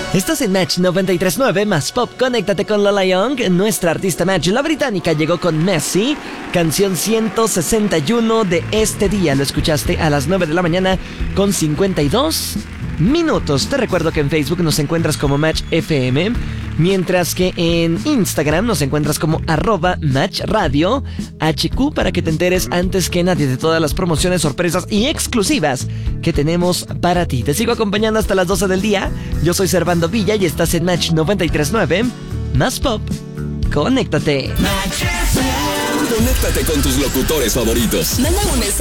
Estás en Match 93.9 más Pop. Conéctate con Lola Young. Nuestra artista Match, la británica, llegó con Messi, canción 161 de este día. Lo escuchaste a las 9 de la mañana con 52 minutos. Te recuerdo que en Facebook nos encuentras como Match FM, mientras que en Instagram nos encuentras como @MatchRadio HQ, para que te enteres antes que nadie de todas las promociones, sorpresas y exclusivas que tenemos para ti. Te sigo acompañando hasta las 12 del día. Yo soy Servando Villa y estás en Match 93.9 más Pop. Conéctate. Conéctate con tus locutores favoritos. Manda un mensaje